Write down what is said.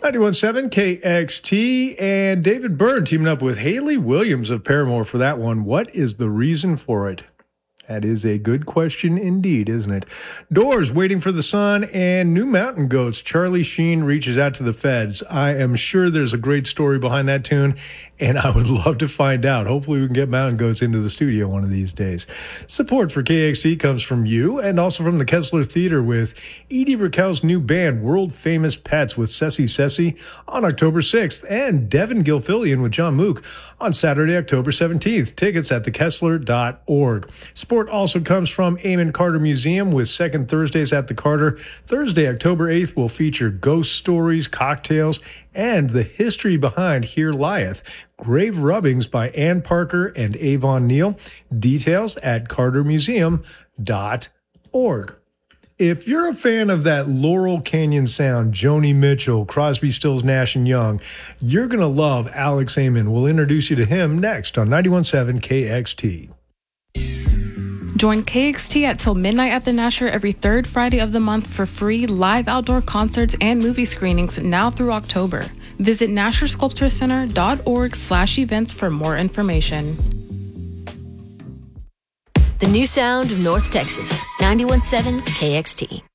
91.7 KXT, and David Byrne teaming up with Haley Williams of Paramore for that one. What is the reason for it? That is a good question indeed, isn't it? Doors, Waiting for the Sun, and New Mountain Goats. Charlie Sheen reaches out to the feds. I am sure there's a great story behind that tune, and I would love to find out. Hopefully we can get Mountain Goats into the studio one of these days. Support for KXT comes from you and also from the Kessler Theater with Edie Brickell's new band, World Famous Pets, with Ceci Ceci on October 6th, and Devin Gilfillian with John Mook on Saturday, October 17th. Tickets at thekessler.org. Support also comes from Eamon Carter Museum with Second Thursdays at the Carter. Thursday, October 8th will feature ghost stories, cocktails, and the history behind Here Lieth. Grave Rubbings by Ann Parker and Avon Neal. Details at cartermuseum.org. If you're a fan of that Laurel Canyon sound, Joni Mitchell, Crosby, Stills, Nash & Young, you're going to love Alex Amen. We'll introduce you to him next on 91.7 KXT. Join KXT at till midnight at the Nasher every third Friday of the month for free live outdoor concerts and movie screenings now through October. Visit NasherSculptureCenter.org/events for more information. The new sound of North Texas, 91.7 KXT.